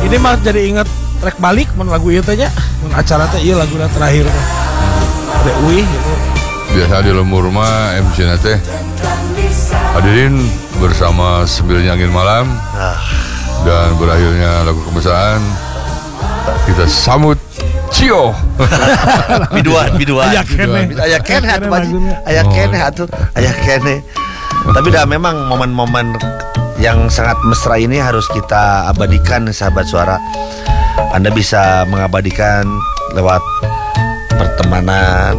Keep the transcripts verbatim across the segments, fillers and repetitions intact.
Ini mah jadi inget rek balik mun lagu ieu teh nya. Mun acara teh ieu laguna terakhir teh. Ada Uih gitu. Biasa di lembur mah M C na teh. Hadirin bersama Sembilan Angin Malam. Dan berakhirnya lagu kebangsaan. Kita sambut Cio. Biduan, biduan. Aya keneh. Aya keneh atuh Pak. Aya keneh atuh, aya keneh. Tapi dah memang momen-momen yang sangat mesra ini harus kita abadikan, sahabat suara. Anda bisa mengabadikan lewat pertemanan,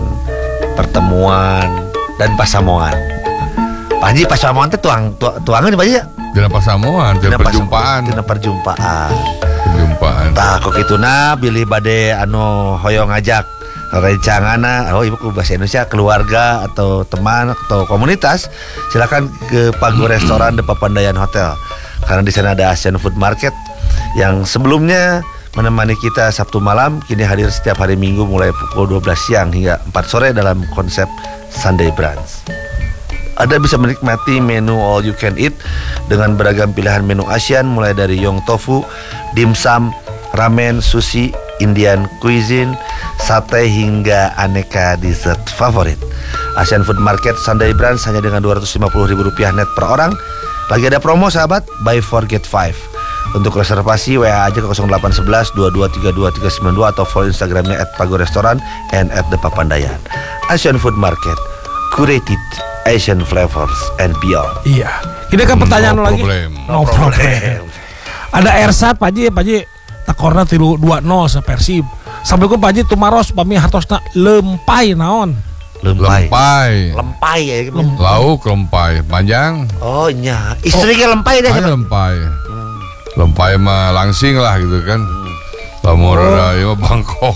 pertemuan, dan pasamongan. Pak Haji, pasamongan itu tuang, tuang, tuangan Pak Haji ya? Dina pasamuan, dina perjumpaan. Dina perjumpaan. Perjumpaan. Tah kok kituna bilih bade anu hoyong ngajak rencangana, oh ibu ku bahasa Indonesia, keluarga atau teman atau komunitas, silakan ke Pago Restoran The Papandayan Hotel. Karena di sana ada Asian Food Market yang sebelumnya menemani kita Sabtu malam, kini hadir setiap hari Minggu mulai pukul dua belas siang hingga empat sore dalam konsep Sunday Brunch. Anda bisa menikmati menu all you can eat dengan beragam pilihan menu ASEAN mulai dari yong tofu, dimsum, ramen, sushi, Indian cuisine, sate hingga aneka dessert favorit. Asian Food Market Sunday Brunch hanya dengan dua ratus lima puluh ribu rupiah net per orang. Lagi ada promo sahabat, buy four get five. Untuk reservasi W A aja ke nol delapan satu satu dua dua tiga dua tiga sembilan dua atau follow Instagramnya at Pago Restoran and at The Papandayan. Asian Food Market, curated Asian flavors and beyond. Iya. Ini kan pertanyaan no lagi. Problem. No problem. Ada Ersat Pak Haji, Pak Haji takorna tilu dua nol sa Persib. Sampai ku Pak Haji tumaros pami hartosna lempai naon. Lempai. Lempai. Lempai ya. Lem- Lauk lempai panjang. Oh nya, istrinya lempai deh. Ada lempai. Lempai mah langsing lah gitu kan. Lamun ada ieu mah Bangkok.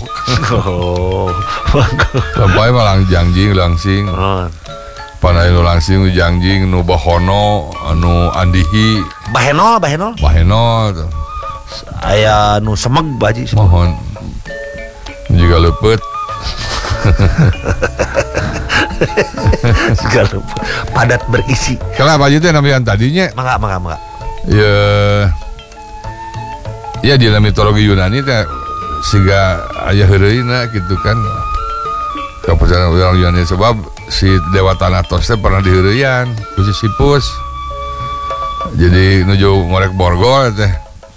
Oh. Lempai mah lang jangjing langsing. Oh. Panai nu langsing nu jangjing nu bahono anu andihi Bahenol, bahenol. baheno tuh. Aya nu semeg baji. Mohon juga leupet. Segala padat berisi. Kenapa aja teh namanya tadinya? Mangga, mangga, mangga. Ya, ya di dalam mitologi Yunani teh siga aya heureuyna gitu kan. Kepercayaan orang Yunani sebab si Dewa Thanatos teh pernah diheureuyan ku Sisyphus. Jadi nuju ngorek borgol teh.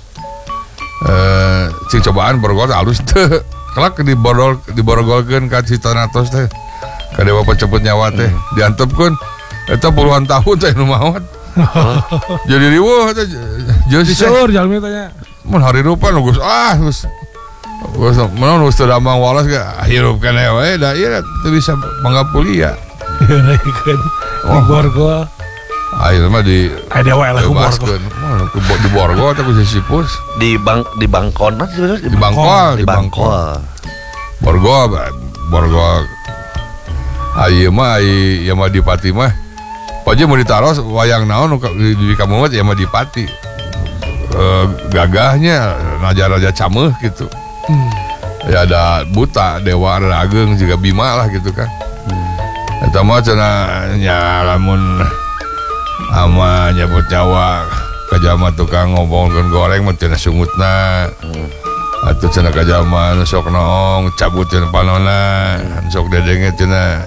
Eh, cing cobaan borgol alus teh. Kelak diborgol diborgolkeun ka si Thanatos teh. Ka dewa pencepet nyawa teh diantepkeun eta puluhan tahun teh nu maot. Jadi riweuh teh jeus Diseur jalmi tanya. mun hari rupa nu geus ah geus geus mun geus teu damang walas ge hirup keneh wae da ieu teu bisa mangga kuliah. Heureukeun di borgol. Ayeuna mah di Ada wae lah ku borgol. bebaskeun. Moh ku bo- di borgol teh ku Sisyphus. Di bang di bangkon nah, Di Bangkol, di di bangkol. Borgol, borgol. Ayeuna mah ai ieu mah Dipati mah. Paje mau ditaros wayang naon nu ka- di di kamu mah ieu mah Dipati. Eh, gagahnya raja-raja cameuh gitu. Hmm. Ya ada buta dewa ada ageng juga Bima lah gitu kan. Eta mah cenah nya lamun ama nyebut nyawa kajama tukang ngomongkeun goreng mah cenah sungutna. Atuh cenah kajama nu sok noong cabut cenah panonna, sok dedenge cenah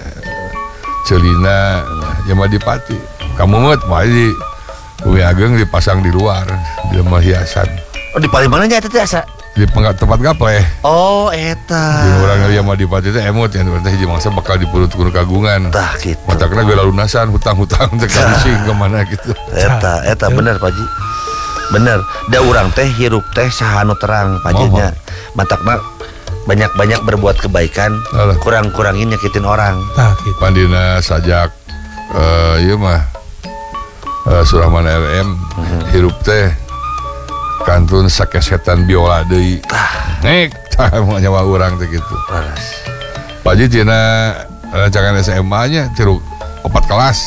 ceulina ya mah Dipati. Kamu mah mah di Kuwi ageng dipasang di luar di rumah hiasan. Oh di paling mana nya eta teh asa? Di penggat tempat gapleh. Oh eta. Di orang yang mah Dipati teh emot yang teh hiji mangsa bakal dipurut kudu kagungan. Tah gitu. Matakna geula lunasan hutang-hutang teh kalusing ke mana gitu. Eta eta bener Pak Ji. Bener. Da urang teh hirup teh saha anu terang Pak Ji nya. Matakna banyak-banyak berbuat kebaikan, Alah. kurang-kurangin nyakitin orang. Tah gitu. Pandina sajak eh ieu mah eh, Suraman R M hirup teh kantun sakesetan biola deui. Nek tah mau nyawa urang teh gitu. Paras. Pak Ji tina rancangan S M A-nya tiru opat kelas.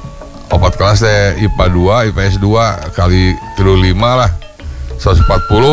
Opat kelas teh I P A dua, I P S dua kali tiru lima lah. seratus empat puluh